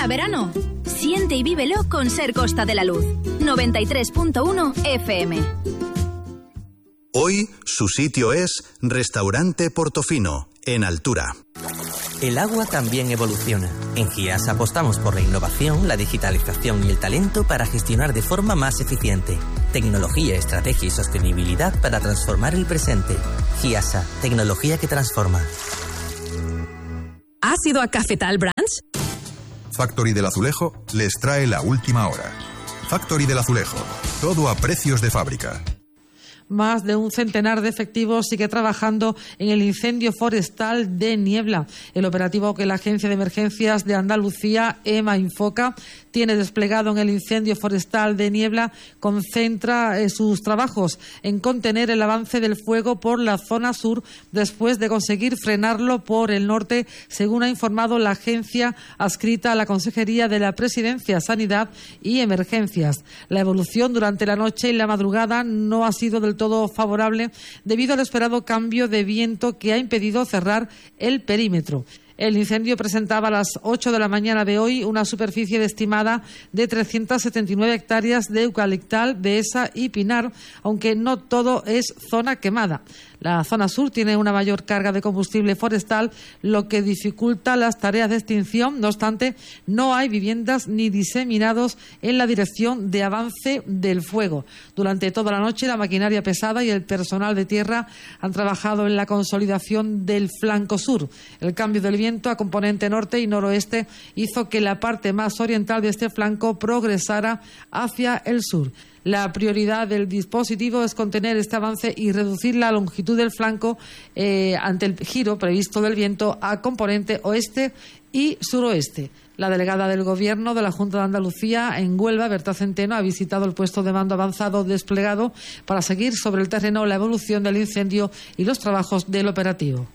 Huele a verano. Siente y vívelo con Ser Costa de la Luz. 93.1 FM. Hoy su sitio es Restaurante Portofino, en Altura. El agua también evoluciona. En GIAS apostamos por la innovación, la digitalización y el talento para gestionar de forma más eficiente. Tecnología, estrategia y sostenibilidad para transformar el presente. GIASA, tecnología que transforma. ¿Has ido a Cafetal Brands? Factory del Azulejo les trae la última hora. Factory del Azulejo, todo a precios de fábrica. Más de un centenar de efectivos sigue trabajando en el incendio forestal de Niebla. El operativo que la Agencia de Emergencias de Andalucía, EMA Infoca, tiene desplegado en el incendio forestal de Niebla concentra sus trabajos en contener el avance del fuego por la zona sur después de conseguir frenarlo por el norte, según ha informado la agencia adscrita a la Consejería de la Presidencia, Sanidad y Emergencias. La evolución durante la noche y la madrugada no ha sido del todo favorable debido al esperado cambio de viento que ha impedido cerrar el perímetro. El incendio presentaba a las 8 de la mañana de hoy una superficie estimada de 379 hectáreas de eucaliptal, dehesa y pinar, aunque no todo es zona quemada. La zona sur tiene una mayor carga de combustible forestal, lo que dificulta las tareas de extinción. No obstante, no hay viviendas ni diseminados en la dirección de avance del fuego. Durante toda la noche, la maquinaria pesada y el personal de tierra han trabajado en la consolidación del flanco sur. El cambio del viento a componente norte y noroeste hizo que la parte más oriental de este flanco progresara hacia el sur. La prioridad del dispositivo es contener este avance y reducir la longitud del flanco ante el giro previsto del viento a componente oeste y suroeste. La delegada del Gobierno de la Junta de Andalucía en Huelva, Berta Centeno, ha visitado el puesto de mando avanzado desplegado para seguir sobre el terreno la evolución del incendio y los trabajos del operativo.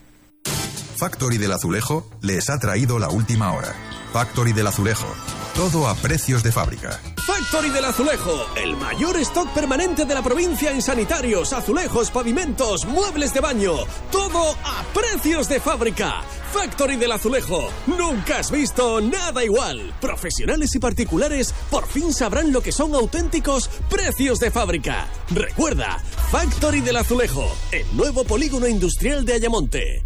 Factory del Azulejo les ha traído la última hora. Factory del Azulejo, todo a precios de fábrica. Factory del Azulejo, el mayor stock permanente de la provincia en sanitarios, azulejos, pavimentos, muebles de baño, todo a precios de fábrica. Factory del Azulejo, nunca has visto nada igual. Profesionales y particulares por fin sabrán lo que son auténticos precios de fábrica. Recuerda, Factory del Azulejo, el nuevo polígono industrial de Ayamonte.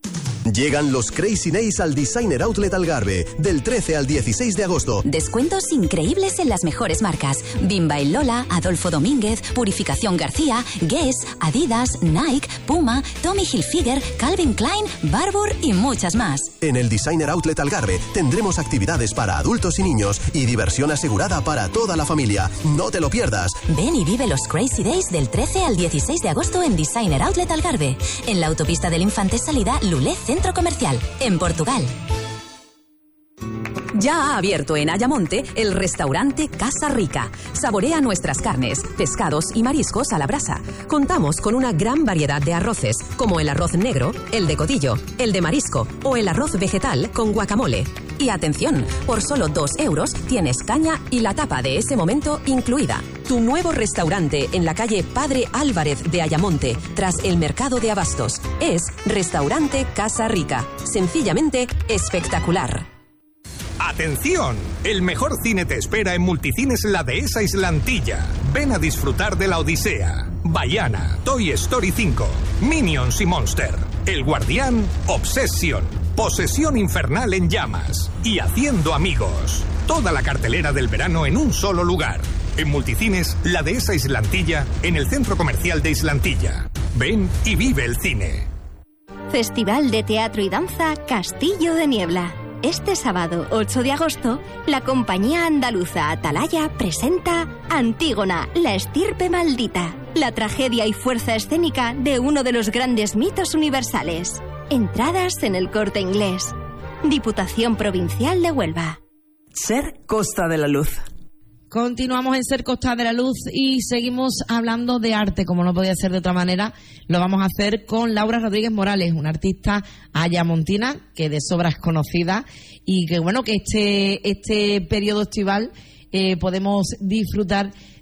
Llegan los Crazy Days al Designer Outlet Algarve, del 13 al 16 de agosto. Descuentos increíbles en las mejores marcas. Bimba y Lola, Adolfo Domínguez, Purificación García, Guess, Adidas, Nike, Puma, Tommy Hilfiger, Calvin Klein, Barbour y muchas más. En el Designer Outlet Algarve tendremos actividades para adultos y niños y diversión asegurada para toda la familia. No te lo pierdas. Ven y vive los Crazy Days del 13 al 16 de agosto en Designer Outlet Algarve, en la autopista del Infante Salida Lulé Centro Comercial, en Portugal. Ya ha abierto en Ayamonte el restaurante Casa Rica. Saborea nuestras carnes, pescados y mariscos a la brasa. Contamos con una gran variedad de arroces, como el arroz negro, el de codillo, el de marisco o el arroz vegetal con guacamole. Y atención, por solo 2 euros tienes caña y la tapa de ese momento incluida. Tu nuevo restaurante en la calle Padre Álvarez de Ayamonte, tras el mercado de abastos. Es Restaurante Casa Rica. Sencillamente espectacular. ¡Atención! El mejor cine te espera en Multicines La Dehesa Islantilla. Ven a disfrutar de La Odisea, Vaiana, Toy Story 5, Minions y Monster, El Guardián, Obsession, Posesión Infernal en Llamas y Haciendo Amigos. Toda la cartelera del verano en un solo lugar. En Multicines La Dehesa Islantilla, en el Centro Comercial de Islantilla. Ven y vive el cine. Festival de Teatro y Danza Castillo de Niebla. Este sábado 8 de agosto, la compañía andaluza Atalaya presenta Antígona, la estirpe maldita, la tragedia y fuerza escénica de uno de los grandes mitos universales. Entradas en el Corte Inglés. Diputación Provincial de Huelva. Ser Costa de la Luz. Continuamos en Ser Costa de la Luz y seguimos hablando de arte, como no podía ser de otra manera. Lo vamos a hacer con Laura Rodríguez Morales, una artista ayamontina que de sobra es conocida y que bueno, que este periodo estival podemos disfrutar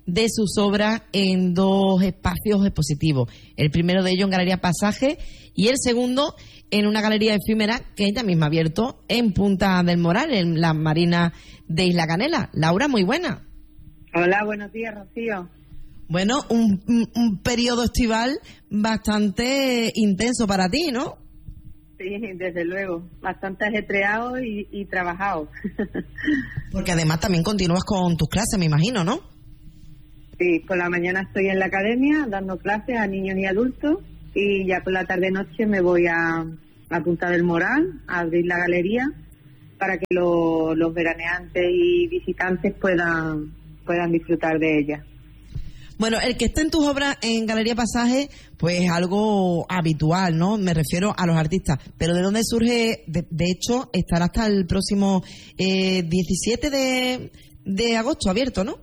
de sus obras en 2 espacios expositivos. El primero de ellos en Galería Pasaje y el segundo en una galería efímera que ella misma ha abierto en Punta del Moral, en la Marina de Isla Canela. Laura, muy buena. Hola, buenos días, Rocío. Bueno, un periodo estival bastante intenso para ti, ¿no? Sí, desde luego. Bastante ajetreado y trabajado. Porque además también continúas con tus clases, me imagino, ¿no? Sí, por la mañana estoy en la academia dando clases a niños y adultos y ya por la tarde-noche me voy a Punta del Moral a abrir la galería para que los veraneantes y visitantes puedan disfrutar de ella. Bueno, el que esté en tus obras en Galería Pasaje, pues es algo habitual, ¿no? Me refiero a los artistas. Pero ¿de dónde surge? De hecho, estará hasta el próximo 17 de agosto abierto, ¿no?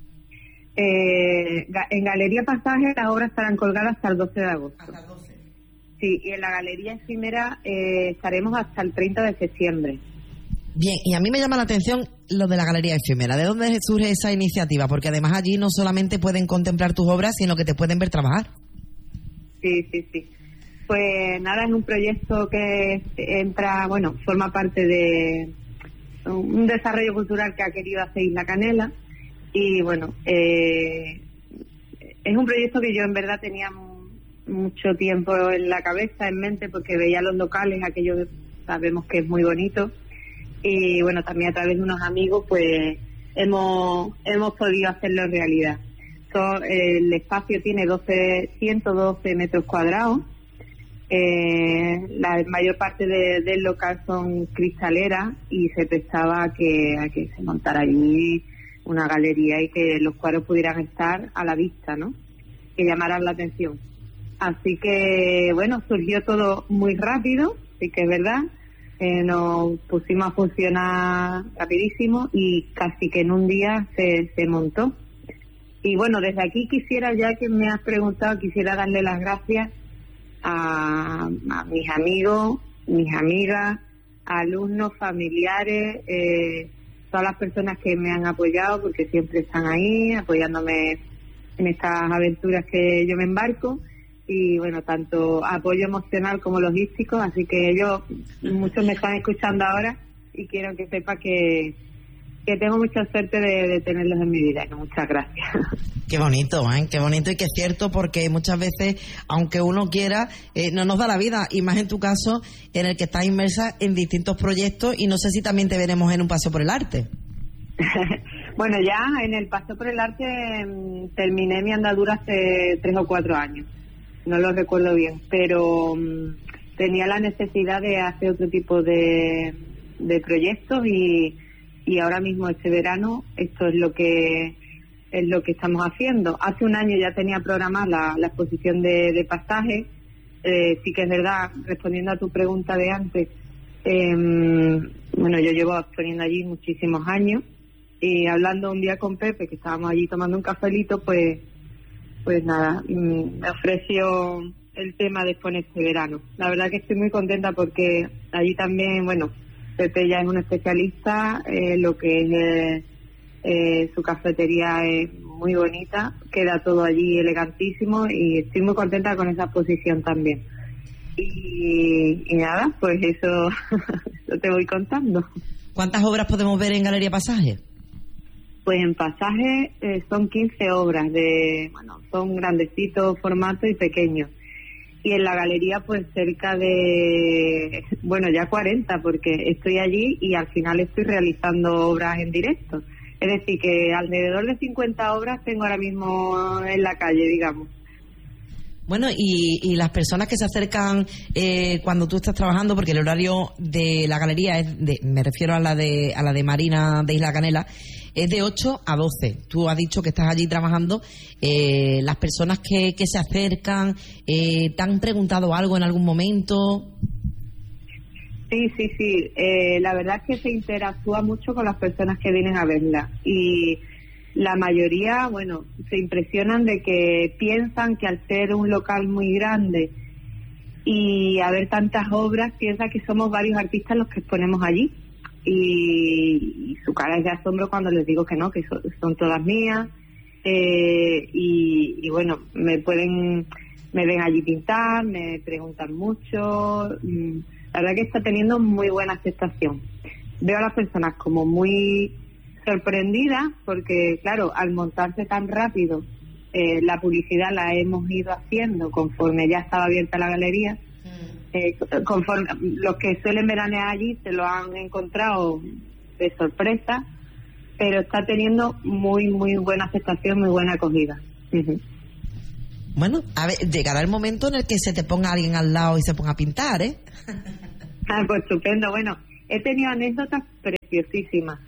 En Galería Pasaje las obras estarán colgadas hasta el 12 de agosto. Hasta el 12. Sí, y en la Galería Efímera estaremos hasta el 30 de septiembre. Bien, y a mí me llama la atención lo de la Galería Efímera. ¿De dónde surge esa iniciativa? Porque además allí no solamente pueden contemplar tus obras, sino que te pueden ver trabajar. Sí. Pues nada, es un proyecto que forma parte de un desarrollo cultural que ha querido hacer Isla Canela. Y bueno, es un proyecto que yo en verdad tenía mucho tiempo en la cabeza, en mente, porque veía los locales, aquello que sabemos que es muy bonito. Y bueno, también a través de unos amigos pues hemos podido hacerlo realidad. El espacio tiene 112 metros cuadrados. La mayor parte del local son cristaleras y se prestaba a que se montara allí una galería y que los cuadros pudieran estar a la vista, ¿no? Que llamaran la atención. Así que bueno, surgió todo muy rápido, sí que es verdad. Nos pusimos a funcionar rapidísimo y casi que en un día se montó. Y bueno, desde aquí quisiera, ya que me has preguntado, quisiera darle las gracias a mis amigos, mis amigas, alumnos, familiares, todas las personas que me han apoyado, porque siempre están ahí apoyándome en estas aventuras que yo me embarco. Y bueno, tanto apoyo emocional como logístico, así que muchos me están escuchando ahora y quiero que sepa que tengo mucha suerte de tenerlos en mi vida. Muchas gracias. Qué bonito, qué bonito, y que es cierto, porque muchas veces, aunque uno quiera, no nos da la vida, y más en tu caso, en el que estás inmersa en distintos proyectos, y no sé si también te veremos en un paseo por el arte. Bueno, ya en el paseo por el arte terminé mi andadura hace 3 o 4 años. No lo recuerdo bien, pero tenía la necesidad de hacer otro tipo de proyectos y ahora mismo este verano esto es lo que estamos haciendo. Hace un año ya tenía programada la exposición de Pasaje. Sí que es verdad, respondiendo a tu pregunta de antes, yo llevo exponiendo allí muchísimos años y hablando un día con Pepe, que estábamos allí tomando un cafelito, pues nada, me ofreció el tema de exponer este verano. La verdad que estoy muy contenta porque allí también, Pepe ya es un especialista, lo que es su cafetería es muy bonita, queda todo allí elegantísimo y estoy muy contenta con esa exposición también. Y nada, pues eso te voy contando. ¿Cuántas obras podemos ver en Galería Pasaje? Pues en Pasaje son 15 obras, son grandecitos formatos y pequeños. Y en la galería pues cerca de, ya 40, porque estoy allí y al final estoy realizando obras en directo. Es decir, que alrededor de 50 obras tengo ahora mismo en la calle, digamos. Bueno, y las personas que se acercan cuando tú estás trabajando, porque el horario de la galería me refiero a la de Marina de Isla Canela, es de 8 a 12. Tú has dicho que estás allí trabajando. Las personas que se acercan, ¿te han preguntado algo en algún momento? Sí. La verdad es que se interactúa mucho con las personas que vienen a verla. Y la mayoría, se impresionan de que piensan que al ser un local muy grande y haber tantas obras, piensan que somos varios artistas los que exponemos allí. Y su cara es de asombro cuando les digo que no, que son todas mías. y bueno, me ven allí pintar, me preguntan mucho. La verdad que está teniendo muy buena aceptación. Veo a las personas como muy sorprendidas porque, claro, al montarse tan rápido, la publicidad la hemos ido haciendo conforme ya estaba abierta la galería. Conforme los que suelen veranear allí se lo han encontrado de sorpresa, pero está teniendo muy buena aceptación, muy buena acogida. Bueno, a ver, llegará el momento en el que se te ponga alguien al lado y se ponga a pintar, ¿eh? Pues estupendo. Bueno, he tenido anécdotas preciosísimas.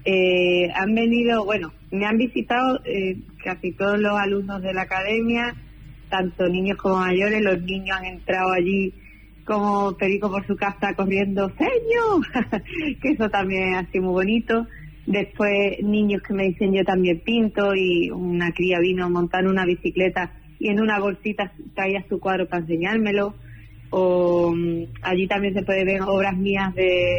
Han venido, bueno, me han visitado casi todos los alumnos de la academia, tanto niños como mayores. Los niños han entrado allí como perico por su casa corriendo, ¡señor! Que eso también ha sido muy bonito. Después niños que me dicen yo también pinto, y una cría vino a montar una bicicleta y en una bolsita traía su cuadro para enseñármelo. O allí también se puede ver obras mías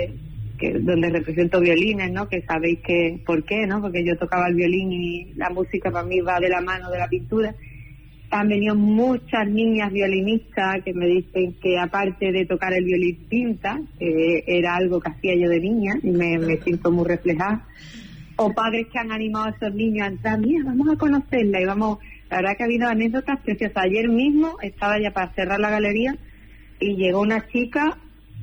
donde represento violines, ¿no? Que sabéis que por qué, ¿no? Porque yo tocaba el violín y la música para mí va de la mano de la pintura. Han venido muchas niñas violinistas que me dicen que aparte de tocar el violín pinta, que era algo que hacía yo de niña y me siento muy reflejada. O padres que han animado a esos niños a entrar, mira, vamos a conocerla y vamos. La verdad que ha habido anécdotas preciosas. Ayer mismo estaba ya para cerrar la galería y llegó una chica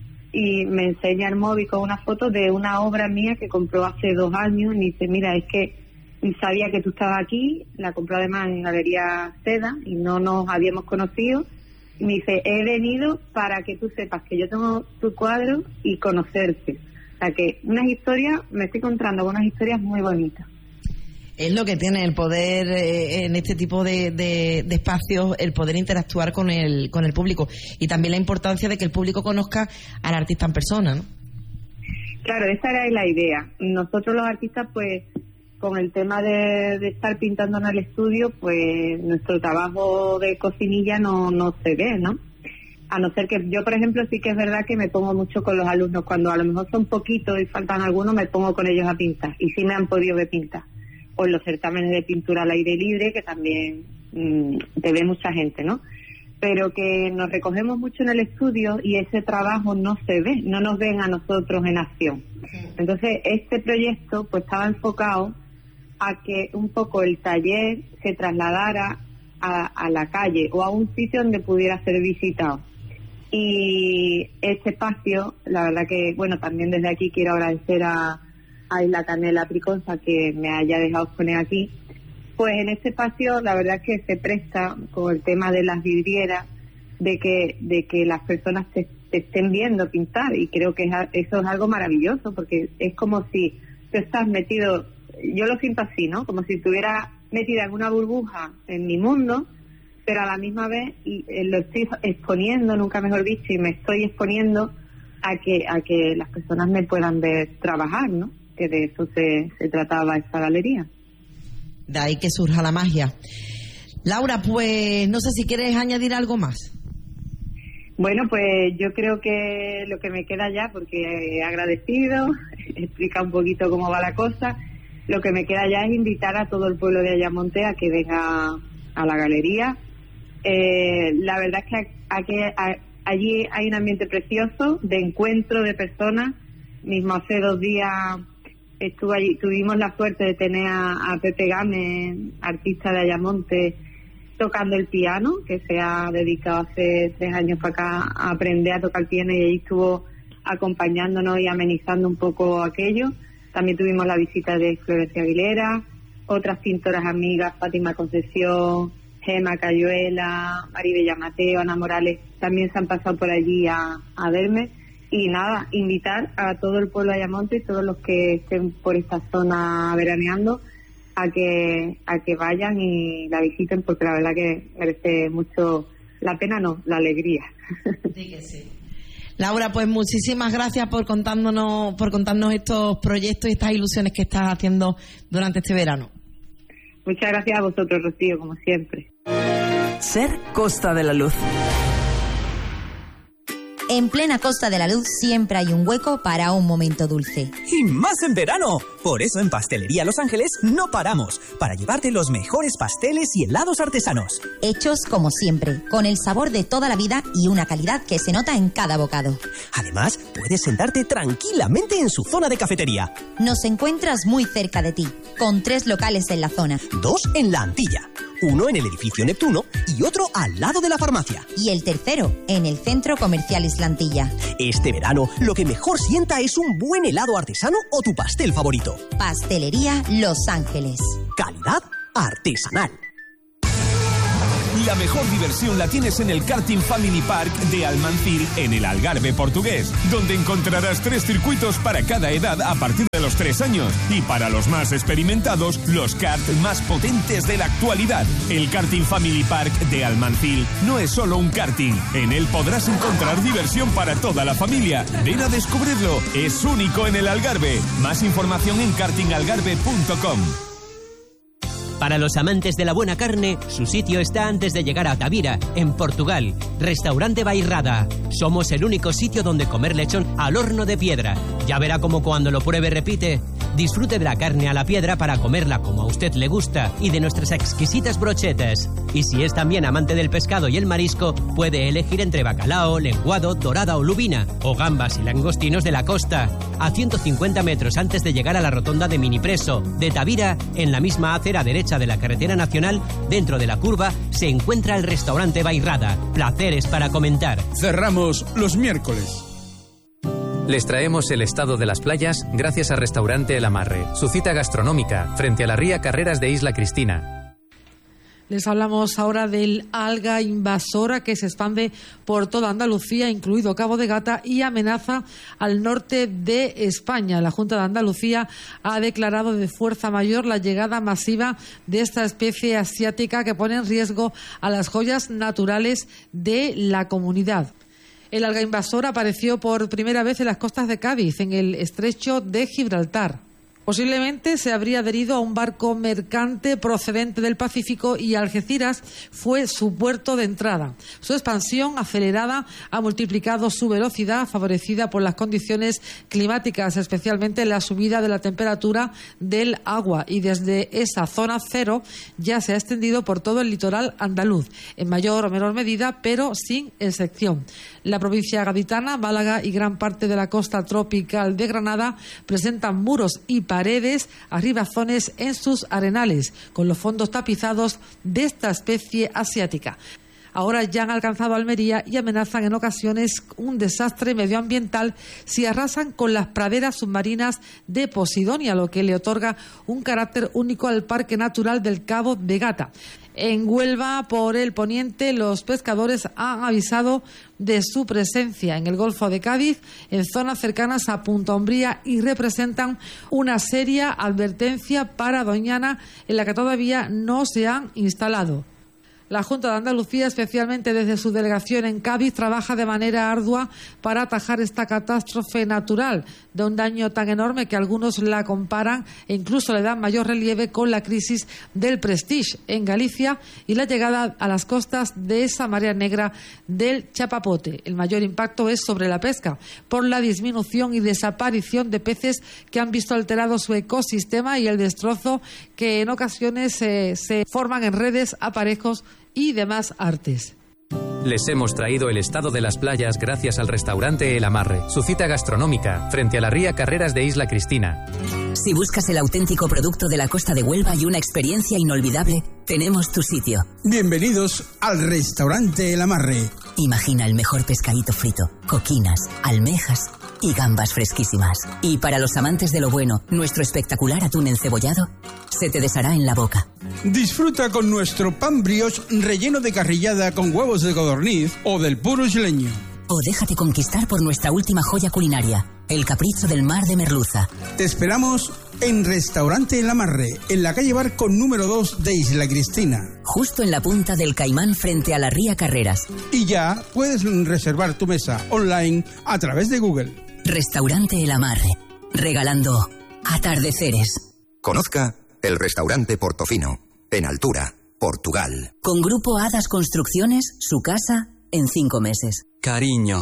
y me enseña el móvil con una foto de una obra mía que compró hace 2 años y dice, mira, es que sabía que tú estabas aquí, la compró además en Galería Seda y no nos habíamos conocido. Y me dice, he venido para que tú sepas que yo tengo tu cuadro y conocerte. O sea que me estoy encontrando con unas historias muy bonitas. Es lo que tiene el poder en este tipo de espacios, el poder interactuar con el público, y también la importancia de que el público conozca al artista en persona, ¿no? Claro, esa era la idea. Nosotros los artistas, pues, con el tema de estar pintando en el estudio, pues nuestro trabajo de cocinilla no se ve, ¿no? A no ser que yo, por ejemplo, sí que es verdad que me pongo mucho con los alumnos. Cuando a lo mejor son poquitos y faltan algunos, me pongo con ellos a pintar. Y sí me han podido ver pintar. O en los certámenes de pintura al aire libre, que también te ve mucha gente, ¿no? Pero que nos recogemos mucho en el estudio y ese trabajo no se ve, no nos ven a nosotros en acción. Entonces, este proyecto pues estaba enfocado a que un poco el taller se trasladara a la calle o a un sitio donde pudiera ser visitado. Y este espacio, la verdad que, bueno, también desde aquí quiero agradecer a Isla Canela Priconza que me haya dejado exponer aquí. Pues en este espacio la verdad que se presta con el tema de las vidrieras, de que las personas te estén viendo pintar, y creo que eso es algo maravilloso, porque es como si tú estás metido, yo lo siento así, ¿no? Como si estuviera metida en una burbuja en mi mundo, pero a la misma vez lo estoy exponiendo, nunca mejor dicho, y me estoy exponiendo a que las personas me puedan ver trabajar, ¿no? Que de eso se trataba esta galería. De ahí que surja la magia. Laura, pues no sé si quieres añadir algo más. Bueno, pues yo creo que lo que me queda ya, porque he agradecido, he explicado un poquito cómo va la cosa, lo que me queda ya es invitar a todo el pueblo de Ayamonte a que venga a la galería. La verdad es que allí hay un ambiente precioso de encuentro de personas. Mismo hace 2 días estuve allí, tuvimos la suerte de tener a Pepe Gámez, artista de Ayamonte, tocando el piano, que se ha dedicado hace 3 años para acá a aprender a tocar el piano, y allí estuvo acompañándonos y amenizando un poco aquello. También tuvimos la visita de Florencia Aguilera, otras pintoras amigas, Fátima Concepción, Gema Cayuela, Maribella Mateo, Ana Morales, también se han pasado por allí a verme. Y nada, invitar a todo el pueblo de Ayamonte y todos los que estén por esta zona veraneando a que vayan y la visiten, porque la verdad que merece mucho la pena, la alegría. Sí que sí. Laura, pues muchísimas gracias por contarnos estos proyectos y estas ilusiones que estás haciendo durante este verano. Muchas gracias a vosotros, Rocío, como siempre. Ser Costa de la Luz. En plena Costa de la Luz siempre hay un hueco para un momento dulce. ¡Y más en verano! Por eso en Pastelería Los Ángeles no paramos, para llevarte los mejores pasteles y helados artesanos. Hechos como siempre, con el sabor de toda la vida y una calidad que se nota en cada bocado. Además, puedes sentarte tranquilamente en su zona de cafetería. Nos encuentras muy cerca de ti, con 3 locales en la zona. 2 en La Antilla, 1 en el edificio Neptuno y otro al lado de la farmacia. Y el tercero, en el Centro Comercial Islantilla. Este verano, lo que mejor sienta es un buen helado artesano o tu pastel favorito. Pastelería Los Ángeles. Calidad artesanal. La mejor diversión la tienes en el Karting Family Park de Almancir, en el Algarve portugués, donde encontrarás 3 circuitos para cada edad a partir de los 3 años y para los más experimentados, los karts más potentes de la actualidad. El Karting Family Park de Almancir no es solo un karting, en él podrás encontrar diversión para toda la familia. Ven a descubrirlo, es único en el Algarve. Más información en kartingalgarve.com. Para los amantes de la buena carne, su sitio está antes de llegar a Tavira, en Portugal. Restaurante Bairrada. Somos el único sitio donde comer lechón al horno de piedra. Ya verá cómo cuando lo pruebe repite. Disfrute de la carne a la piedra para comerla como a usted le gusta y de nuestras exquisitas brochetas. Y si es también amante del pescado y el marisco, puede elegir entre bacalao, lenguado, dorada o lubina, o gambas y langostinos de la costa. A 150 metros antes de llegar a la rotonda de Minipreso, de Tavira, en la misma acera derecha de la carretera nacional, dentro de la curva, se encuentra el restaurante Bairrada. Placeres para comentar. Cerramos los miércoles. Les traemos el estado de las playas gracias a Restaurante El Amarre, su cita gastronómica frente a la ría Carreras de Isla Cristina. Les hablamos ahora del alga invasora que se expande por toda Andalucía, incluido Cabo de Gata, y amenaza al norte de España. La Junta de Andalucía ha declarado de fuerza mayor la llegada masiva de esta especie asiática que pone en riesgo a las joyas naturales de la comunidad. El alga invasora apareció por primera vez en las costas de Cádiz, en el estrecho de Gibraltar. Posiblemente se habría adherido a un barco mercante procedente del Pacífico y Algeciras fue su puerto de entrada. Su expansión acelerada ha multiplicado su velocidad, favorecida por las condiciones climáticas, especialmente la subida de la temperatura del agua, y desde esa zona cero ya se ha extendido por todo el litoral andaluz, en mayor o menor medida, pero sin excepción. La provincia gaditana, Málaga y gran parte de la costa tropical de Granada presentan muros y paredes, arribazones en sus arenales, con los fondos tapizados de esta especie asiática. Ahora ya han alcanzado Almería y amenazan en ocasiones un desastre medioambiental si arrasan con las praderas submarinas de Posidonia, lo que le otorga un carácter único al Parque Natural del Cabo de Gata. En Huelva, por el poniente, los pescadores han avisado de su presencia en el Golfo de Cádiz, en zonas cercanas a Punta Umbría, y representan una seria advertencia para Doñana, en la que todavía no se han instalado. La Junta de Andalucía, especialmente desde su delegación en Cádiz, trabaja de manera ardua para atajar esta catástrofe natural de un daño tan enorme que algunos la comparan e incluso le dan mayor relieve con la crisis del Prestige en Galicia y la llegada a las costas de esa marea negra del chapapote. El mayor impacto es sobre la pesca, por la disminución y desaparición de peces que han visto alterado su ecosistema y el destrozo que en ocasiones se forman en redes, aparejos y demás artes. Les hemos traído el estado de las playas gracias al restaurante El Amarre, su cita gastronómica frente a la ría Carreras de Isla Cristina. Si buscas el auténtico producto de la costa de Huelva y una experiencia inolvidable, tenemos tu sitio. Bienvenidos al restaurante El Amarre. Imagina el mejor pescadito frito, coquinas, almejas y gambas fresquísimas. Y para los amantes de lo bueno, nuestro espectacular atún encebollado se te deshará en la boca. Disfruta con nuestro pan brioche relleno de carrillada con huevos de codorniz o del puro isleño. O déjate conquistar por nuestra última joya culinaria, el capricho del mar de merluza. Te esperamos en Restaurante El Amarre, en la calle Barco número 2 de Isla Cristina. Justo en la punta del Caimán frente a la ría Carreras. Y ya puedes reservar tu mesa online a través de Google. Restaurante El Amarre, regalando atardeceres. Conozca el restaurante Portofino, en Altura, Portugal. Con Grupo Hadas Construcciones, su casa en 5 meses. Cariño,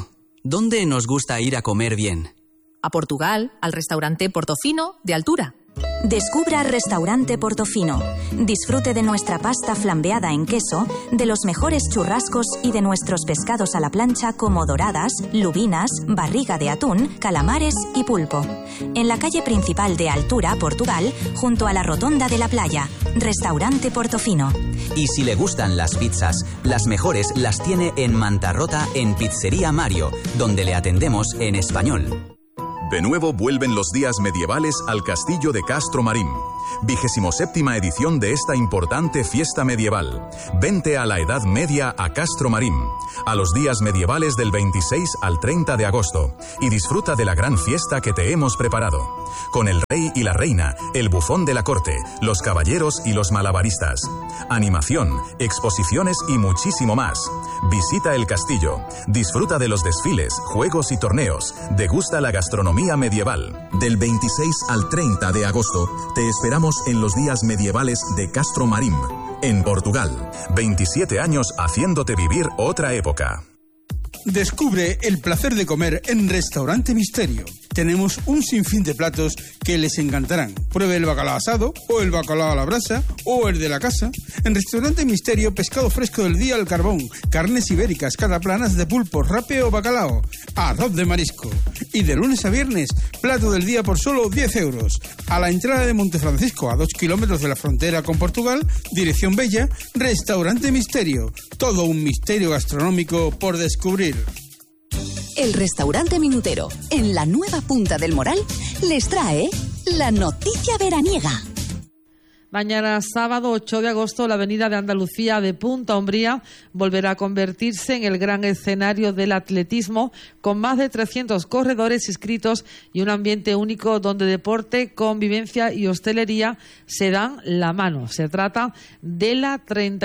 ¿Dónde nos gusta ir a comer bien? A Portugal, al restaurante Portofino de Altura. Descubra Restaurante Portofino. Disfrute de nuestra pasta flambeada en queso, de los mejores churrascos y de nuestros pescados a la plancha como doradas, lubinas, barriga de atún, calamares y pulpo. En la calle principal de Altura, Portugal, junto a la rotonda de la playa. Restaurante Portofino. Y si le gustan las pizzas, las mejores las tiene en Mantarrota en Pizzería Mario, donde le atendemos en español. De nuevo vuelven los días medievales al Castillo de Castro Marín. 27ª edición de esta importante fiesta medieval. Vente a la Edad Media a Castro Marín, a los días medievales del 26 al 30 de agosto, y disfruta de la gran fiesta que te hemos preparado. Con el rey y la reina, el bufón de la corte, los caballeros y los malabaristas. Animación, exposiciones y muchísimo más. Visita el castillo, disfruta de los desfiles, juegos y torneos, degusta la gastronomía medieval. Del 26 al 30 de agosto te esperamos en los días medievales de Castro Marín, en Portugal. 27 años haciéndote vivir otra época. Descubre el placer de comer en Restaurante Misterio. Tenemos un sinfín de platos que les encantarán. Pruebe el bacalao asado, o el bacalao a la brasa, o el de la casa. En Restaurante Misterio, pescado fresco del día al carbón, carnes ibéricas, cataplanas de pulpo, rape o bacalao, arroz de marisco. Y de lunes a viernes, plato del día por solo 10 euros. A la entrada de Montefrancisco, a 2 kilómetros de la frontera con Portugal, dirección Bella, Restaurante Misterio. Todo un misterio gastronómico por descubrir. El Restaurante Minutero, en la nueva Punta del Moral, les trae la noticia veraniega. Mañana sábado 8 de agosto la avenida de Andalucía de Punta Umbría volverá a convertirse en el gran escenario del atletismo, con más de 300 corredores inscritos y un ambiente único donde deporte, convivencia y hostelería se dan la mano. Se trata de la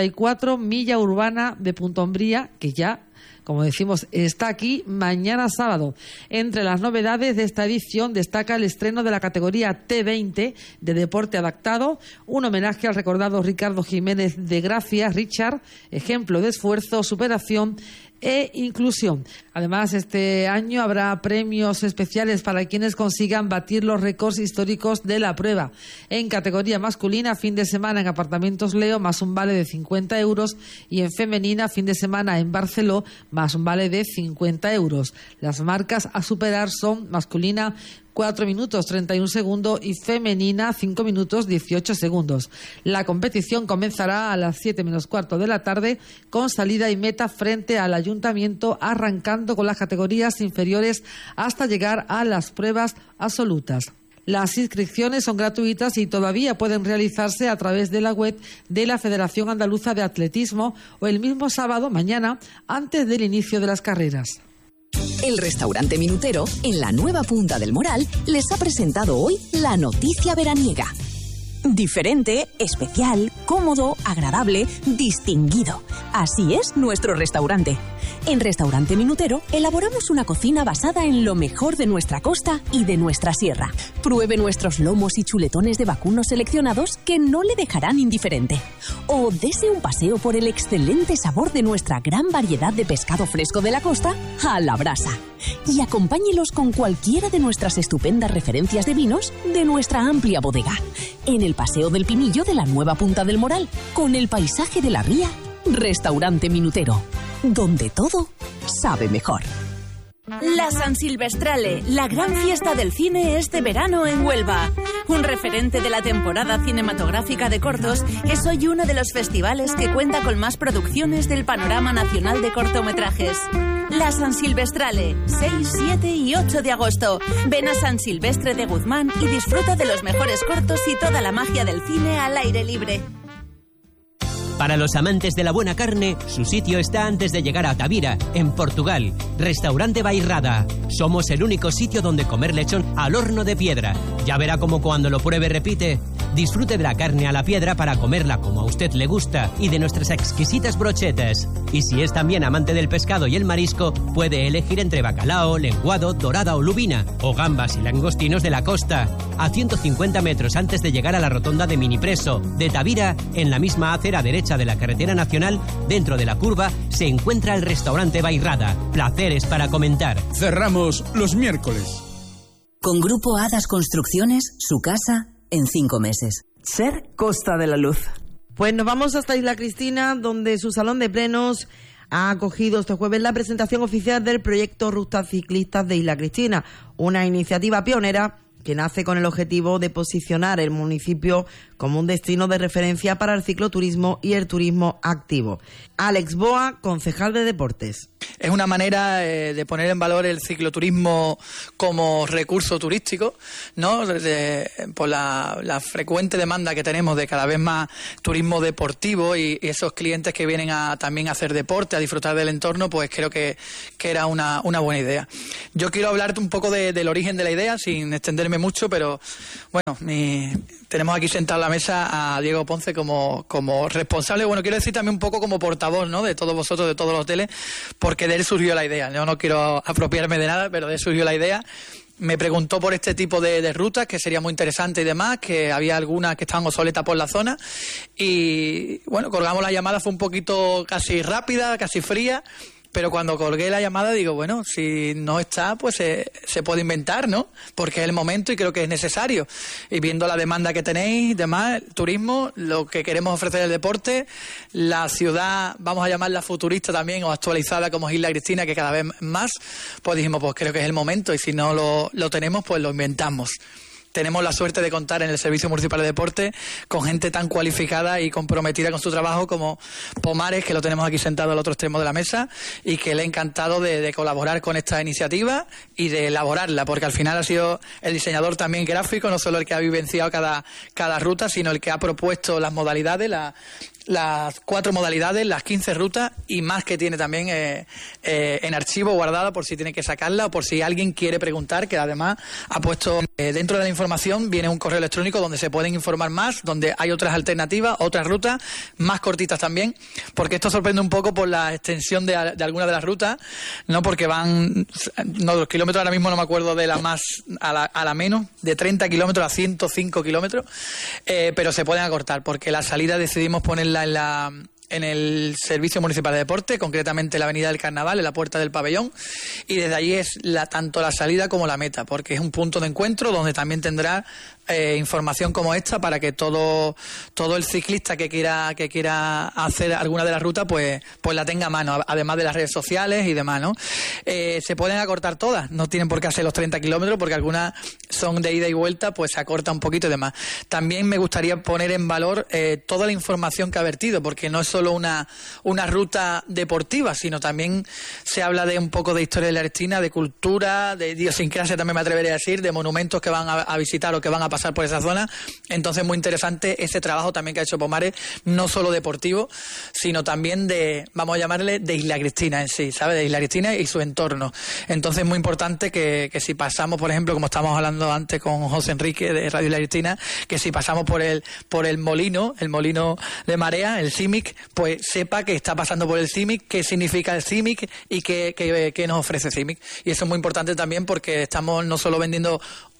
34 milla urbana de Punta Umbría, que ya, como decimos, está aquí mañana sábado. Entre las novedades de esta edición destaca el estreno de la categoría T20 de deporte adaptado, un homenaje al recordado Ricardo Jiménez de Gracia, Richard, ejemplo de esfuerzo, superación e inclusión. Además, este año habrá premios especiales para quienes consigan batir los récords históricos de la prueba. En categoría masculina, fin de semana en Apartamentos Leo, más un vale de 50 euros, y en femenina, fin de semana en Barceló, más un vale de 50 euros. Las marcas a superar son masculina 4 minutos 31 segundos y femenina 5 minutos 18 segundos. La competición comenzará a las 7 menos cuarto de la tarde con salida y meta frente al Ayuntamiento, arrancando con las categorías inferiores hasta llegar a las pruebas absolutas. Las inscripciones son gratuitas y todavía pueden realizarse a través de la web de la Federación Andaluza de Atletismo o el mismo sábado, mañana, antes del inicio de las carreras. El Restaurante Minutero, en la nueva Punta del Moral, les ha presentado hoy la noticia veraniega. Diferente, especial, cómodo, agradable, distinguido. Así es nuestro restaurante. En Restaurante Minutero elaboramos una cocina basada en lo mejor de nuestra costa y de nuestra sierra. Pruebe nuestros lomos y chuletones de vacuno seleccionados que no le dejarán indiferente. O dese un paseo por el excelente sabor de nuestra gran variedad de pescado fresco de la costa a la brasa. Y acompáñelos con cualquiera de nuestras estupendas referencias de vinos de nuestra amplia bodega. En el Paseo del Pinillo de la nueva Punta del Moral, con el paisaje de la ría, Restaurante Minutero, donde todo sabe mejor. La San Silvestrale, la gran fiesta del cine este verano en Huelva. Un referente de la temporada cinematográfica de cortos, es hoy uno de los festivales que cuenta con más producciones del panorama nacional de cortometrajes. La San Silvestrale, 6, 7 y 8 de agosto. Ven a San Silvestre de Guzmán y disfruta de los mejores cortos y toda la magia del cine al aire libre. Para los amantes de la buena carne, su sitio está antes de llegar a Tavira, en Portugal. Restaurante Bairrada. Somos el único sitio donde comer lechón al horno de piedra. Ya verá cómo cuando lo pruebe repite. Disfrute de la carne a la piedra para comerla como a usted le gusta y de nuestras exquisitas brochetas. Y si es también amante del pescado y el marisco, puede elegir entre bacalao, lenguado, dorada o lubina, o gambas y langostinos de la costa. A 150 metros antes de llegar a la rotonda de Minipreso de Tavira, en la misma acera derecha de la carretera nacional, dentro de la curva, se encuentra el restaurante Bairrada. Placeres para comentar. Cerramos los miércoles. Con Grupo Hadas Construcciones, su casa en 5 meses. Ser Costa de la Luz. Pues nos vamos hasta Isla Cristina, donde su salón de plenos ha acogido este jueves la presentación oficial del proyecto Rutas Ciclistas de Isla Cristina, una iniciativa pionera que nace con el objetivo de posicionar el municipio como un destino de referencia para el cicloturismo y el turismo activo. Alex Boa, concejal de Deportes. Es una manera de poner en valor el cicloturismo como recurso turístico, ¿no? Por la frecuente demanda que tenemos de cada vez más turismo deportivo y esos clientes que vienen también a hacer deporte, a disfrutar del entorno, pues creo que era una buena idea. Yo quiero hablarte un poco del origen de la idea, sin extenderme mucho, pero bueno, tenemos aquí sentado a la mesa a Diego Ponce como responsable, bueno, quiero decir también un poco como portavoz, ¿no?, de todos vosotros, de todos los hoteles, porque de él surgió la idea. Yo no quiero apropiarme de nada, pero de él surgió la idea. Me preguntó por este tipo de rutas, que sería muy interesante y demás, que había algunas que estaban obsoletas por la zona. Y bueno, colgamos la llamada, fue un poquito casi rápida, casi fría. Pero cuando colgué la llamada digo, bueno, si no está, pues se puede inventar, ¿no? Porque es el momento y creo que es necesario. Y viendo la demanda que tenéis y demás, el turismo, lo que queremos ofrecer el deporte, la ciudad, vamos a llamarla futurista también o actualizada como es Isla Cristina, que cada vez más, pues dijimos, pues creo que es el momento y si no lo tenemos, pues lo inventamos. Tenemos la suerte de contar en el Servicio Municipal de Deporte con gente tan cualificada y comprometida con su trabajo como Pomares, que lo tenemos aquí sentado al otro extremo de la mesa y que le ha encantado de colaborar con esta iniciativa y de elaborarla, porque al final ha sido el diseñador también gráfico, no solo el que ha vivenciado cada ruta, sino el que ha propuesto las modalidades, las 4 modalidades, las 15 rutas y más que tiene también en archivo guardada por si tiene que sacarla o por si alguien quiere preguntar, que además ha puesto dentro de la información viene un correo electrónico donde se pueden informar más, donde hay otras alternativas, otras rutas más cortitas también, porque esto sorprende un poco por la extensión de algunas de las rutas, no, porque los kilómetros ahora mismo no me acuerdo de la más a la menos, de 30 kilómetros a 105 kilómetros, pero se pueden acortar porque la salida decidimos ponerla en el Servicio Municipal de Deporte, concretamente en la Avenida del Carnaval, en la Puerta del Pabellón, y desde allí es tanto la salida como la meta, porque es un punto de encuentro donde también tendrá información como esta para que todo el ciclista que quiera hacer alguna de las rutas pues la tenga a mano, además de las redes sociales y demás, ¿no? Se pueden acortar todas, no tienen por qué hacer los 30 kilómetros porque algunas son de ida y vuelta, pues se acorta un poquito y demás. También me gustaría poner en valor toda la información que ha vertido, porque no es solo una ruta deportiva, sino también se habla de un poco de historia de la Cristina, de cultura, de idiosincrasia, también me atrevería a decir, de monumentos que van a visitar o que van a pasar por esa zona. Entonces muy interesante ese trabajo también que ha hecho Pomares, no solo deportivo, sino también vamos a llamarle de Isla Cristina en sí, ¿sabes? De Isla Cristina y su entorno. Entonces muy importante que si pasamos, por ejemplo, como estábamos hablando antes con José Enrique de Radio Isla Cristina, que si pasamos por el molino de marea, el CIMIC, pues sepa que está pasando por el CIMIC, qué significa el CIMIC y qué nos ofrece CIMIC. Y eso es muy importante también porque estamos no solo vendiendo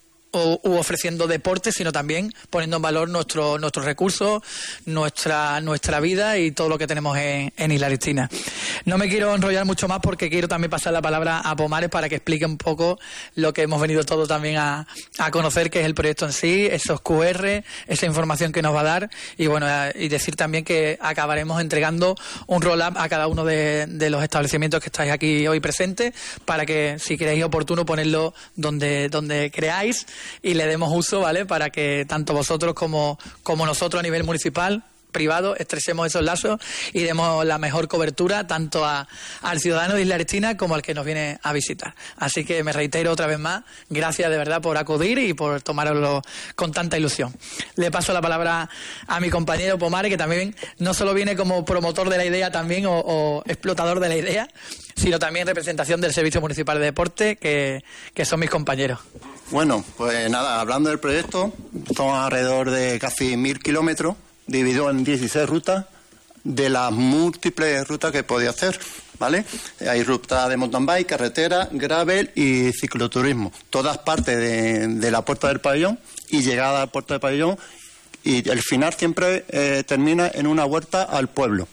u ofreciendo deporte, sino también poniendo en valor nuestros recursos, nuestra vida y todo lo que tenemos en Isla Cristina. No me quiero enrollar mucho más porque quiero también pasar la palabra a Pomares para que explique un poco lo que hemos venido todos también a conocer, que es el proyecto en sí, esos QR, esa información que nos va a dar y bueno, y decir también que acabaremos entregando un roll-up a cada uno de los establecimientos que estáis aquí hoy presentes para que si creéis oportuno ponerlo donde creáis y le demos uso, ¿vale? Para que tanto vosotros como nosotros a nivel municipal privados estrecemos esos lazos y demos la mejor cobertura tanto al ciudadano de Isla Cristina como al que nos viene a visitar. Así que me reitero otra vez más, gracias de verdad por acudir y por tomároslo con tanta ilusión. Le paso la palabra a mi compañero Pomares, que también no solo viene como promotor de la idea también o explotador de la idea, sino también representación del Servicio Municipal de Deporte, que son mis compañeros. Bueno, pues nada, hablando del proyecto, son alrededor de casi 1.000 kilómetros, dividido en 16 rutas, de las múltiples rutas que podía hacer, ¿vale? Hay rutas de mountain bike, carretera, gravel y cicloturismo. Todas partes de la Puerta del Pabellón y llegada a la Puerta del Pabellón, y el final siempre termina en una huerta al pueblo.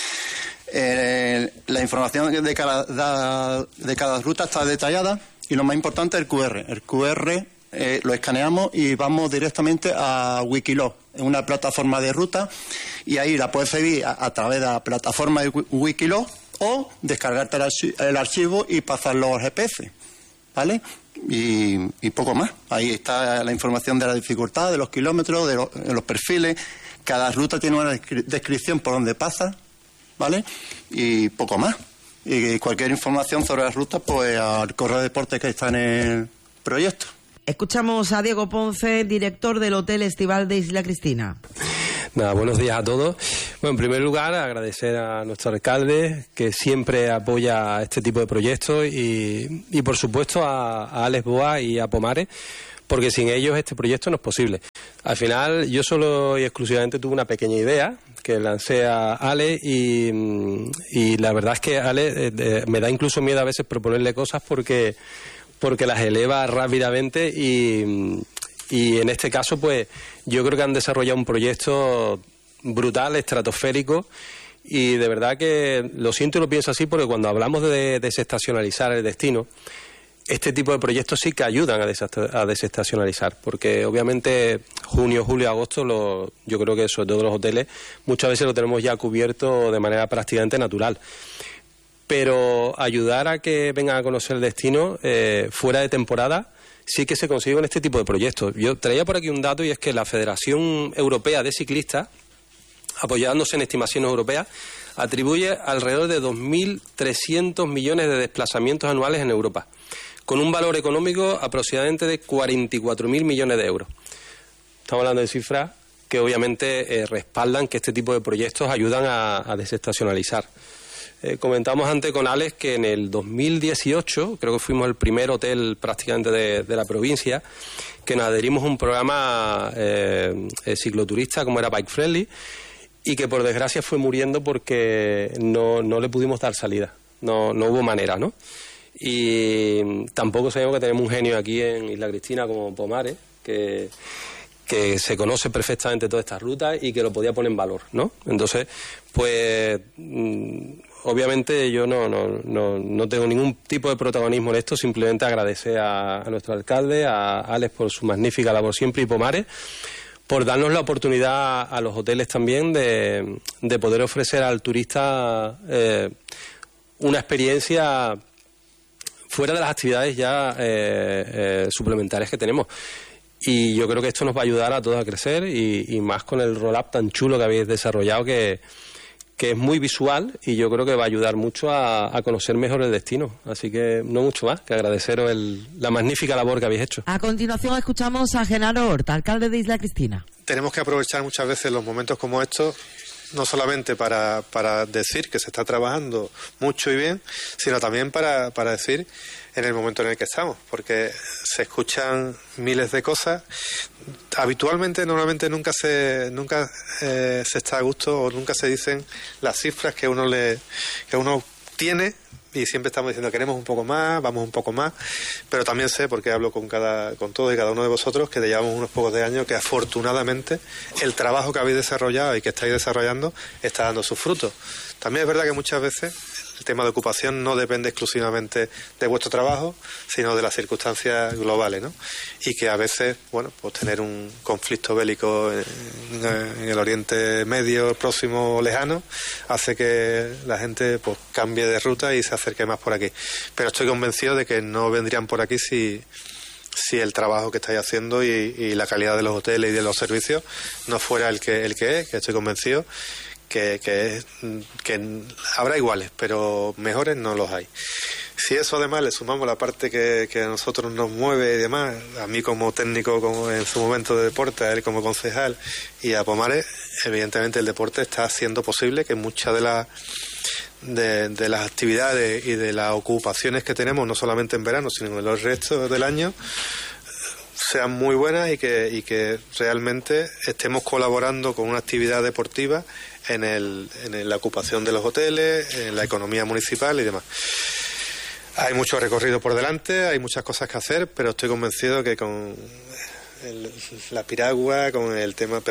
La información de cada ruta está detallada y lo más importante es el QR. El QR lo escaneamos y vamos directamente a Wikiloc, en una plataforma de ruta, y ahí la puedes seguir a través de la plataforma de Wikiloc o descargarte el archivo y pasarlo al GPS, ¿vale? Y poco más. Ahí está la información de la dificultad, de los kilómetros, de los perfiles. Cada ruta tiene una descripción por donde pasa, ¿vale? Y poco más. Y cualquier información sobre las rutas, pues al correo de deporte que está en el proyecto. Escuchamos a Diego Ponce, director del Hotel Estival de Isla Cristina. Nada, buenos días a todos. Bueno, en primer lugar, agradecer a nuestro alcalde, que siempre apoya este tipo de proyectos, y por supuesto a Alex Boa y a Pomares, porque sin ellos este proyecto no es posible. Al final, yo solo y exclusivamente tuve una pequeña idea que lancé a Ale, y la verdad es que Ale me da incluso miedo a veces proponerle cosas porque las eleva rápidamente, y en este caso pues yo creo que han desarrollado un proyecto brutal, estratosférico, y de verdad que lo siento y lo pienso así, porque cuando hablamos de desestacionalizar el destino, este tipo de proyectos sí que ayudan a desestacionalizar, porque obviamente junio, julio, agosto, yo creo que sobre todo los hoteles muchas veces lo tenemos ya cubierto de manera prácticamente natural. Pero ayudar a que vengan a conocer el destino fuera de temporada sí que se consigue con este tipo de proyectos. Yo traía por aquí un dato, y es que la Federación Europea de Ciclistas, apoyándose en estimaciones europeas, atribuye alrededor de 2.300 millones de desplazamientos anuales en Europa, con un valor económico aproximadamente de 44.000 millones de euros. Estamos hablando de cifras que obviamente respaldan que este tipo de proyectos ayudan a desestacionalizar. Comentamos antes con Alex que en el 2018, creo que fuimos el primer hotel prácticamente de la provincia, que nos adherimos a un programa cicloturista como era Bike Friendly, y que por desgracia fue muriendo porque no le pudimos dar salida, no hubo manera, ¿no? Y tampoco sabemos que tenemos un genio aquí en Isla Cristina como Pomares, que se conoce perfectamente todas estas rutas y que lo podía poner en valor, ¿no? Entonces, pues obviamente yo no tengo ningún tipo de protagonismo en esto, simplemente agradecer a nuestro alcalde, a Alex por su magnífica labor siempre, y Pomares por darnos la oportunidad a los hoteles también de poder ofrecer al turista una experiencia fuera de las actividades ya suplementarias que tenemos. Y yo creo que esto nos va a ayudar a todos a crecer, y más con el roll-up tan chulo que habéis desarrollado, que es muy visual, y yo creo que va a ayudar mucho a conocer mejor el destino. Así que no mucho más que agradeceros la magnífica labor que habéis hecho. A continuación escuchamos a Genaro Horta, alcalde de Isla Cristina. Tenemos que aprovechar muchas veces los momentos como estos, no solamente para decir que se está trabajando mucho y bien, sino también para decir en el momento en el que estamos, porque se escuchan miles de cosas. Habitualmente, normalmente nunca se está a gusto, o nunca se dicen las cifras que uno tiene, y siempre estamos diciendo queremos un poco más, vamos un poco más, pero también sé, porque hablo con todos y cada uno de vosotros, que llevamos unos pocos de años, que afortunadamente el trabajo que habéis desarrollado y que estáis desarrollando está dando sus frutos. También es verdad que muchas veces el tema de ocupación no depende exclusivamente de vuestro trabajo, sino de las circunstancias globales, ¿no? Y que a veces, bueno, pues tener un conflicto bélico en el Oriente Medio, próximo o lejano, hace que la gente pues cambie de ruta y se acerque más por aquí. Pero estoy convencido de que no vendrían por aquí si si el trabajo que estáis haciendo y la calidad de los hoteles y de los servicios no fuera el que es, que estoy convencido que habrá iguales, pero mejores no los hay. Si eso además le sumamos la parte que a nosotros nos mueve y demás, a mí como técnico como en su momento de deporte, a él como concejal y a Pomares, evidentemente el deporte está haciendo posible que muchas de las actividades y de las ocupaciones que tenemos, no solamente en verano, sino en los restos del año, sean muy buenas y que realmente estemos colaborando con una actividad deportiva en la ocupación de los hoteles, en la economía municipal y demás. Hay mucho recorrido por delante, hay muchas cosas que hacer, pero estoy convencido que con la piragua, con el tema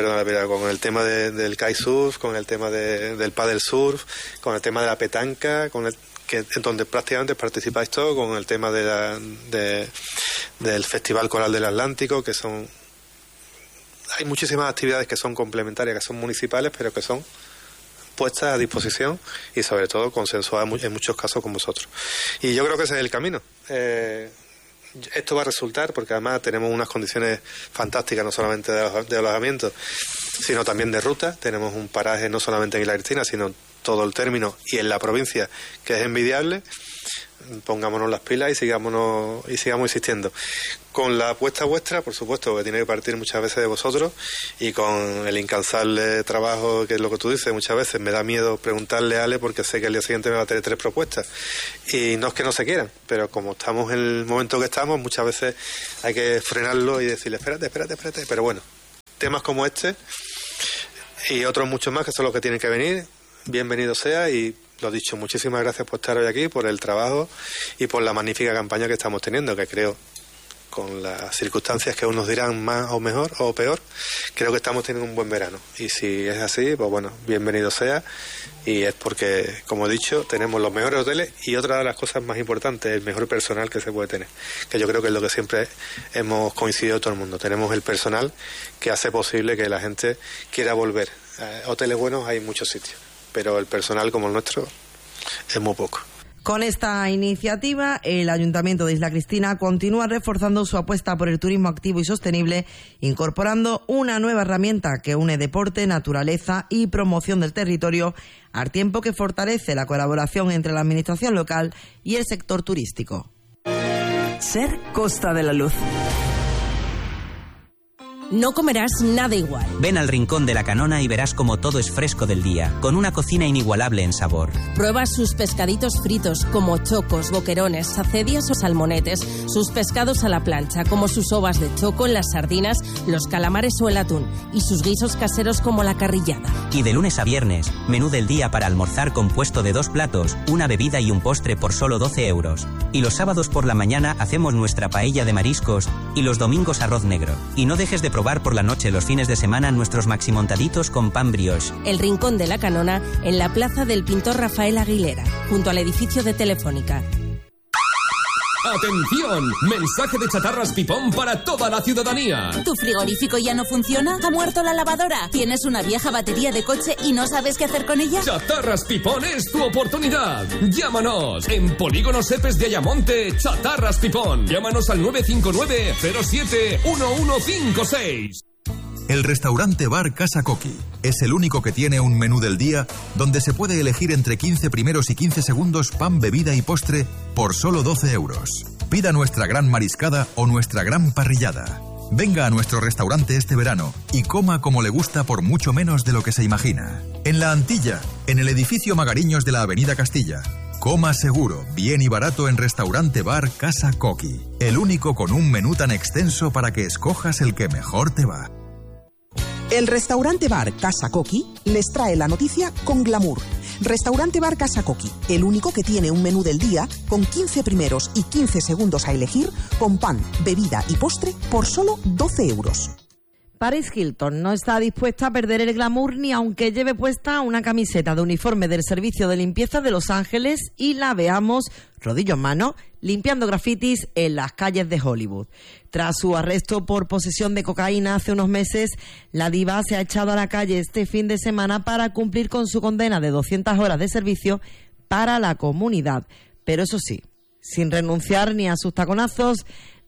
del kitesurf, con el tema del paddle surf, con el tema de la petanca, en donde prácticamente participáis todos, con el tema del Festival Coral del Atlántico, hay muchísimas actividades que son complementarias, que son municipales, pero que son puestas a disposición y sobre todo consensuadas en muchos casos con vosotros. Y yo creo que ese es el camino. Esto va a resultar, porque además tenemos unas condiciones fantásticas, no solamente de alojamiento, sino también de ruta. Tenemos un paraje no solamente en Isla Cristina, sino todo el término y en la provincia, que es envidiable. Pongámonos las pilas y sigamos insistiendo. Con la apuesta vuestra, por supuesto, que tiene que partir muchas veces de vosotros, y con el incansable trabajo, que es lo que tú dices, muchas veces me da miedo preguntarle a Ale porque sé que al día siguiente me va a tener 3 propuestas. Y no es que no se quieran, pero como estamos en el momento que estamos, muchas veces hay que frenarlo y decirle, espérate. Pero bueno, temas como este y otros muchos más que son los que tienen que venir, bienvenido sea. Y lo dicho, muchísimas gracias por estar hoy aquí, por el trabajo y por la magnífica campaña que estamos teniendo, que creo, con las circunstancias que unos dirán más o mejor o peor, creo que estamos teniendo un buen verano. Y si es así, pues bueno, bienvenido sea. Y es porque, como he dicho, tenemos los mejores hoteles y otra de las cosas más importantes, el mejor personal que se puede tener, que yo creo que es lo que siempre hemos coincidido todo el mundo. Tenemos el personal que hace posible que la gente quiera volver. Hoteles buenos hay en muchos sitios, pero el personal como el nuestro es muy poco. Con esta iniciativa, el Ayuntamiento de Isla Cristina continúa reforzando su apuesta por el turismo activo y sostenible, incorporando una nueva herramienta que une deporte, naturaleza y promoción del territorio, al tiempo que fortalece la colaboración entre la administración local y el sector turístico. Ser Costa de la Luz. No comerás nada igual. Ven al Rincón de la Canona y verás como todo es fresco del día, con una cocina inigualable en sabor. Prueba sus pescaditos fritos, como chocos, boquerones, sacedias o salmonetes, sus pescados a la plancha, como sus ovas de choco en las sardinas, los calamares o el atún, y sus guisos caseros como la carrillada. Y de lunes a viernes, menú del día para almorzar compuesto de 2 platos, una bebida y un postre por solo 12 euros. Y los sábados por la mañana hacemos nuestra paella de mariscos y los domingos arroz negro. Y no dejes de probar por la noche los fines de semana nuestros maximontaditos con pan brioche. El Rincón de la Canona, en la plaza del pintor Rafael Aguilera, junto al edificio de Telefónica. ¡Atención! Mensaje de Chatarras Pipón para toda la ciudadanía. ¿Tu frigorífico ya no funciona? ¿Ha muerto la lavadora? ¿Tienes una vieja batería de coche y no sabes qué hacer con ella? Chatarras Pipón es tu oportunidad. Llámanos en Polígono Sepes de Ayamonte, Chatarras Pipón. Llámanos al 959 07 1156. El restaurante bar Casa Coqui es el único que tiene un menú del día donde se puede elegir entre 15 primeros y 15 segundos pan, bebida y postre por solo 12 euros. Pida nuestra gran mariscada o nuestra gran parrillada. Venga a nuestro restaurante este verano y coma como le gusta por mucho menos de lo que se imagina. En La Antilla, en el edificio Magariños de la Avenida Castilla. Coma seguro, bien y barato en restaurante bar Casa Coqui. El único con un menú tan extenso para que escojas el que mejor te va. El restaurante bar Casa Coqui les trae la noticia con glamour. Restaurante bar Casa Coqui, el único que tiene un menú del día con 15 primeros y 15 segundos a elegir, con pan, bebida y postre por solo 12 euros. Paris Hilton no está dispuesta a perder el glamour ni aunque lleve puesta una camiseta de uniforme del servicio de limpieza de Los Ángeles y la veamos, rodillo en mano, limpiando grafitis en las calles de Hollywood. Tras su arresto por posesión de cocaína hace unos meses, la diva se ha echado a la calle este fin de semana para cumplir con su condena de 200 horas de servicio para la comunidad. Pero eso sí, sin renunciar ni a sus taconazos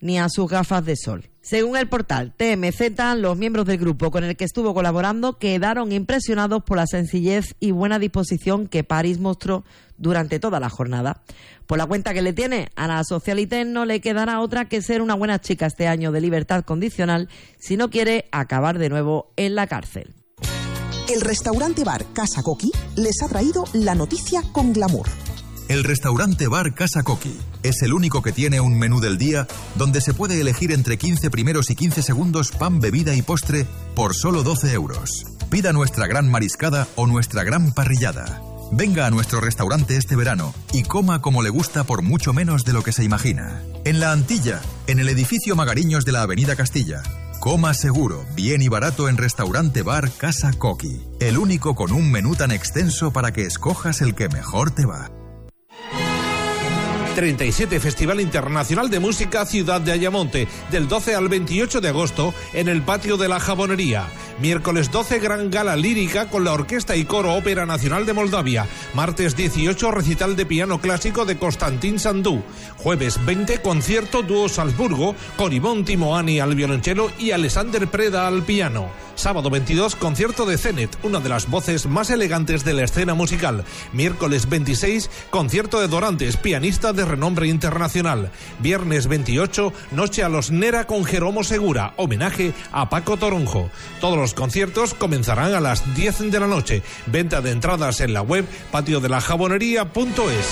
ni a sus gafas de sol. Según el portal TMZ, los miembros del grupo con el que estuvo colaborando quedaron impresionados por la sencillez y buena disposición que Paris mostró durante toda la jornada. Por la cuenta que le tiene a la socialité, no le quedará otra que ser una buena chica este año de libertad condicional si no quiere acabar de nuevo en la cárcel. El restaurante bar Casa Coqui les ha traído la noticia con glamour. El restaurante bar Casa Coqui es el único que tiene un menú del día donde se puede elegir entre 15 primeros y 15 segundos pan, bebida y postre por solo 12 euros. Pida nuestra gran mariscada o nuestra gran parrillada. Venga a nuestro restaurante este verano y coma como le gusta por mucho menos de lo que se imagina. En La Antilla, en el edificio Magariños de la Avenida Castilla. Coma seguro, bien y barato en Restaurante Bar Casa Coqui. El único con un menú tan extenso para que escojas el que mejor te va. 37 Festival Internacional de Música Ciudad de Ayamonte, del 12 al 28 de agosto en el Patio de la Jabonería. Miércoles 12, gran gala lírica con la Orquesta y Coro Ópera Nacional de Moldavia. Martes 18, recital de piano clásico de Constantin Sandú. Jueves 20, concierto dúo Salzburgo con Ivonne Timoani al violonchelo y Alexander Preda al piano. Sábado 22, concierto de Zenet, una de las voces más elegantes de la escena musical. Miércoles 26, concierto de Dorantes, pianista de renombre internacional. Viernes 28, noche a los Nera con Jeromo Segura, homenaje a Paco Toronjo. Todos los conciertos comenzarán a las 10 de la noche. Venta de entradas en la web patiodelajabonería.es.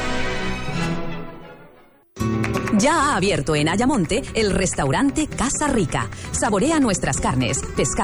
Ya ha abierto en Ayamonte el restaurante Casa Rica. Saborea nuestras carnes, pescados